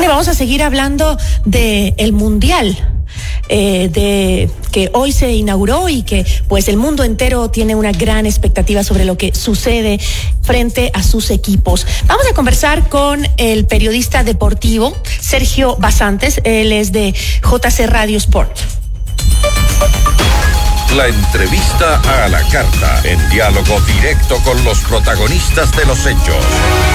Bueno, y vamos a seguir hablando del Mundial. De que hoy se inauguró y que pues el mundo entero tiene una gran expectativa sobre lo que sucede frente a sus equipos. Vamos a conversar con el periodista deportivo Sergio Basantes, él es de JC Radio Sport. La entrevista a la carta, en diálogo directo con los protagonistas de los hechos.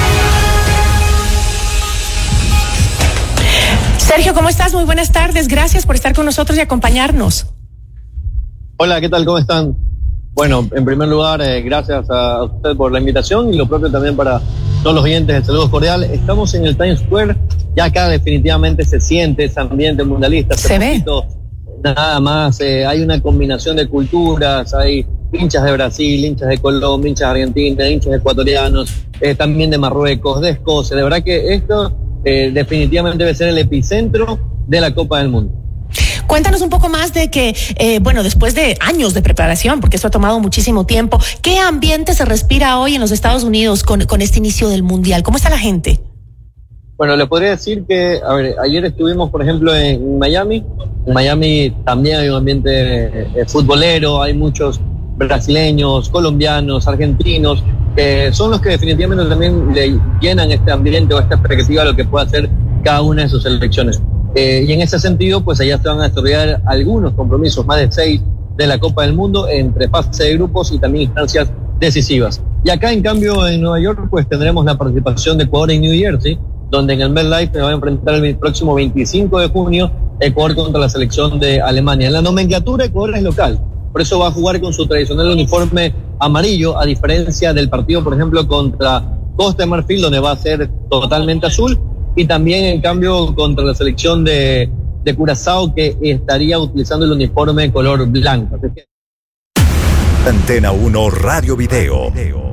Sergio, ¿cómo estás? Muy buenas tardes. Gracias por estar con nosotros y acompañarnos. Hola, ¿qué tal? ¿Cómo están? Bueno, en primer lugar, gracias a usted por la invitación y lo propio también para todos los oyentes. El saludo cordial. Estamos en el Times Square. Ya acá definitivamente se siente ese ambiente mundialista. Se ve. Nada más, hay una combinación de culturas, hay hinchas de Brasil, hinchas de Colombia, hinchas de Argentina, hinchas ecuatorianos, también de Marruecos, de Escocia. De verdad que esto definitivamente debe ser el epicentro de la Copa del Mundo. Cuéntanos un poco más de que, después de años de preparación, porque esto ha tomado muchísimo tiempo, ¿qué ambiente se respira hoy en los Estados Unidos con este inicio del Mundial? ¿Cómo está la gente? Bueno, le podría decir que, ayer estuvimos, por ejemplo, en Miami. En Miami también hay un ambiente futbolero, hay muchos brasileños, colombianos, argentinos, son los que definitivamente también le llenan este ambiente o esta expectativa a lo que puede hacer cada una de sus selecciones. Y en ese sentido, pues allá se van a desarrollar algunos compromisos, más de 6 de la Copa del Mundo, entre fase de grupos y también instancias decisivas. Y acá, en cambio, en Nueva York, pues tendremos la participación de Ecuador en New Jersey, donde en el MetLife se va a enfrentar el próximo 25 de junio Ecuador contra la selección de Alemania. En la nomenclatura, Ecuador es local, por eso va a jugar con su tradicional uniforme amarillo, a diferencia del partido, por ejemplo, contra Costa de Marfil, donde va a ser totalmente azul, y también, en cambio, contra la selección de Curazao, que estaría utilizando el uniforme color blanco. Así que... Antena 1 Radio Video.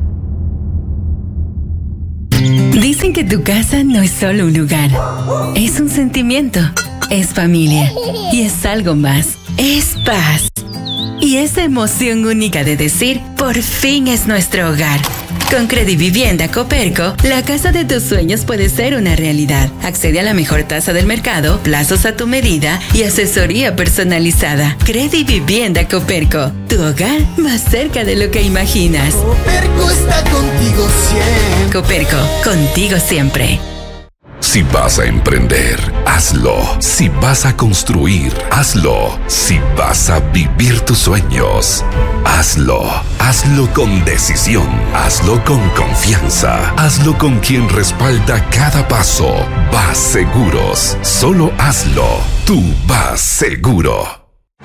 Dicen que tu casa no es solo un lugar, es un sentimiento, es familia y es algo más, es paz. Y esa emoción única de decir, por fin es nuestro hogar. Con Credivivienda Coperco, la casa de tus sueños puede ser una realidad. Accede a la mejor tasa del mercado, plazos a tu medida y asesoría personalizada. Credivivienda Coperco, tu hogar más cerca de lo que imaginas. Coperco está contigo siempre. Coperco, contigo siempre. Si vas a emprender, hazlo. Si vas a construir, hazlo. Si vas a vivir tus sueños, hazlo. Hazlo con decisión. Hazlo con confianza. Hazlo con quien respalda cada paso. Vas Seguros. Solo hazlo. Tú vas seguro.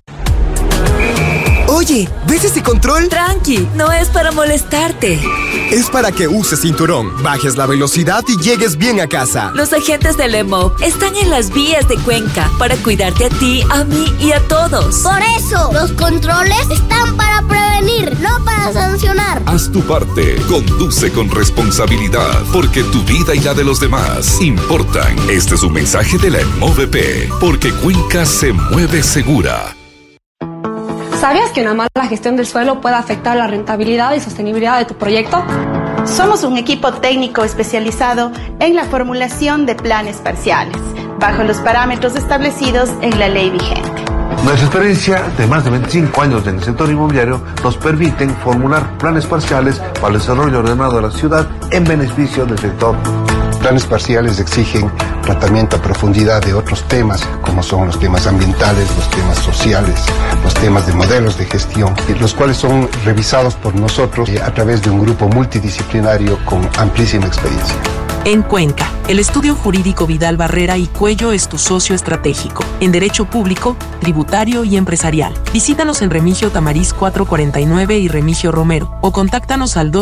Oye, ¿ves ese control? Tranqui, no es para molestarte. Es para que uses cinturón, bajes la velocidad y llegues bien a casa. Los agentes del EMOB están en las vías de Cuenca para cuidarte a ti, a mí y a todos. Por eso, los controles están para prevenir, no para sancionar. Haz tu parte, conduce con responsabilidad, porque tu vida y la de los demás importan. Este es un mensaje de la EMOVP, porque Cuenca se mueve segura. ¿Sabías que una mala gestión del suelo puede afectar la rentabilidad y sostenibilidad de tu proyecto? Somos un equipo técnico especializado en la formulación de planes parciales, bajo los parámetros establecidos en la ley vigente. Nuestra experiencia de más de 25 años en el sector inmobiliario nos permiten formular planes parciales para el desarrollo ordenado de la ciudad en beneficio del sector. Planes parciales exigen tratamiento a profundidad de otros temas, como son los temas ambientales, los temas sociales, los temas de modelos de gestión, los cuales son revisados por nosotros a través de un grupo multidisciplinario con amplísima experiencia. En Cuenca, el estudio jurídico Vidal Barrera y Cuello es tu socio estratégico en derecho público, tributario y empresarial. Visítanos en Remigio Tamariz 449 y Remigio Romero o contáctanos al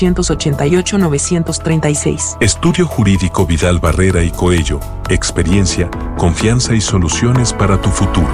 2888-936. Estudio jurídico Vidal Barrera y Coello. Experiencia, confianza y soluciones para tu futuro.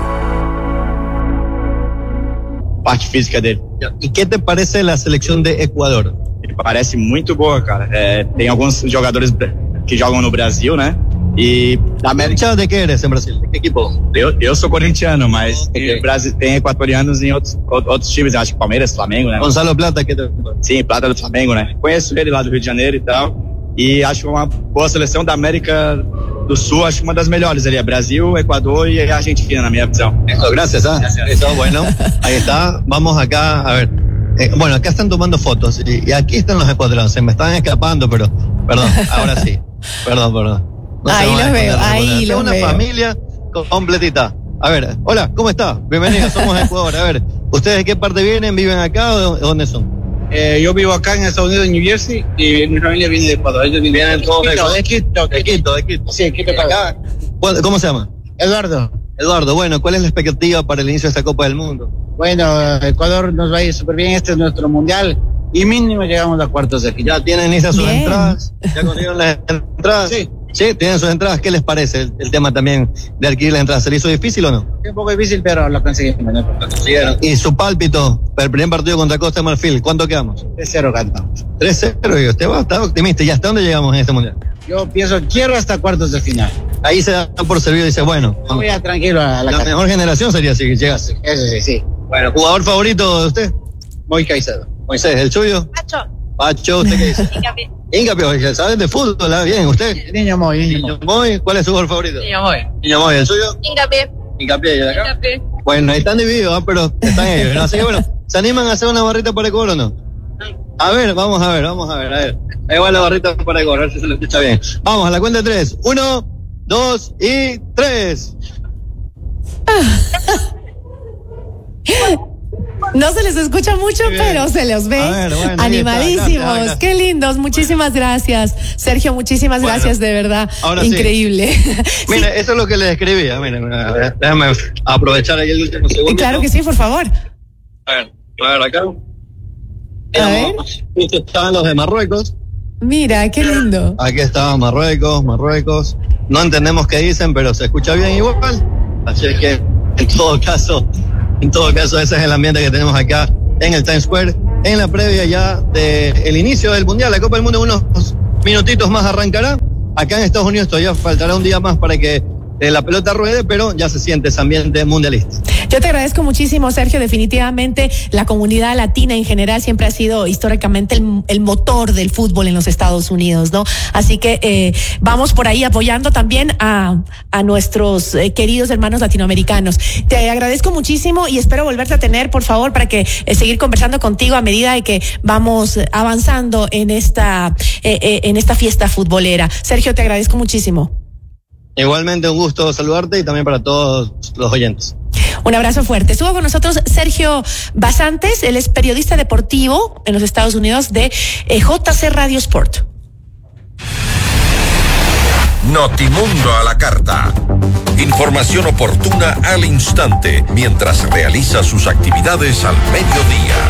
Parte física dele. E que te parece a seleção de Equador? Me parece muito boa, cara. Tem alguns jogadores que jogam no Brasil, né? E da América, de que eres em Brasil? De que equipo? Eu sou corintiano, mas tem equatorianos em outros times, acho que Palmeiras, Flamengo, né? Gonzalo Plata, que Sim, Plata do Flamengo, né? Conheço ele lá do Rio de Janeiro e tal. E acho uma boa seleção da América do Sul, acho que uma das melhores ali, Brasil, Equador y Argentina, na minha visão. Eso, gracias, eso, bueno, ahí está, vamos acá, a ver, bueno, acá están tomando fotos, y aquí están los ecuatorianos, se me están escapando, pero, perdón, ahora sí, perdón. No ahí los veo, ahí los veo. Una familia completita. A ver, hola, ¿cómo está? Bienvenidos, somos Ecuador. A ver, ¿ustedes de qué parte vienen? ¿Viven acá o de dónde son? Yo vivo acá en Estados Unidos, en New Jersey, y mi familia viene de Ecuador. Ellos vienen todos de Quito. Sí, Quito para acá. ¿Cómo se llama? Eduardo, bueno, ¿cuál es la expectativa para el inicio de esta Copa del Mundo? Bueno, Ecuador nos va a ir súper bien, este es nuestro mundial, y mínimo llegamos a cuartos de final. ¿Ya tienen esas sus entradas? ¿Ya consiguieron las entradas? Sí, tienen sus entradas. ¿Qué les parece el tema también de adquirir las entradas? ¿Se le hizo difícil o no? Sí, un poco difícil, pero lo conseguimos. ¿Y su pálpito para el primer partido contra Costa de Marfil? ¿Cuánto quedamos? 3-0 ganamos. 3-0, y usted va a estar optimista. ¿Y hasta dónde llegamos en este mundial? Yo pienso, quiero hasta cuartos de final. Ahí se da por servido y dice, bueno. Voy a tranquilo a la casa. Mejor generación sería si llegase. Eso sí. Bueno, ¿jugador favorito de usted? Moisés Caicedo. Moisés, ¿el suyo? Pacho, ¿usted qué dice? Hincapié, ¿saben de fútbol? Bien, ¿usted? Niño Moy. ¿Cuál es su jugador favorito? Niño Moy, ¿el suyo? Hincapié, ¿y de acá? Bueno, ahí están divididos, pero están ellos, ¿no? Así que bueno, ¿se animan a hacer una barrita para Ecuador o no? A ver, vamos a ver. Ahí va la barrita para Ecuador, a ver si se lo escucha bien. Vamos, a la cuenta de 3. 1, 2 y 3. No se les escucha mucho, pero se los ve animadísimos. Está, qué lindos, muchísimas gracias. Sergio, muchísimas gracias, de verdad. Increíble. Sí. Mira, eso es lo que les escribía. Mira, déjame aprovechar ahí el último segundo. Claro que sí, por favor. A ver, acá. Estaban los de Marruecos. Mira, qué lindo. Aquí estaban Marruecos. No entendemos qué dicen, pero se escucha bien igual. Así es que, en todo caso, ese es el ambiente que tenemos acá en el Times Square, en la previa ya del inicio del Mundial. La Copa del Mundo en unos minutitos más arrancará. Acá en Estados Unidos todavía faltará un día más para que la pelota ruede, pero ya se siente ese ambiente mundialista. Yo te agradezco muchísimo, Sergio. Definitivamente la comunidad latina en general siempre ha sido históricamente el motor del fútbol en los Estados Unidos, ¿no? Así que vamos por ahí apoyando también a nuestros queridos hermanos latinoamericanos. Te agradezco muchísimo y espero volverte a tener, por favor, para que seguir conversando contigo a medida de que vamos avanzando en esta fiesta futbolera. Sergio, te agradezco muchísimo. Igualmente un gusto saludarte y también para todos los oyentes. Un abrazo fuerte. Estuvo con nosotros Sergio Basantes, él es periodista deportivo en los Estados Unidos de JC Radio Sport. Notimundo a la carta. Información oportuna al instante mientras realiza sus actividades al mediodía.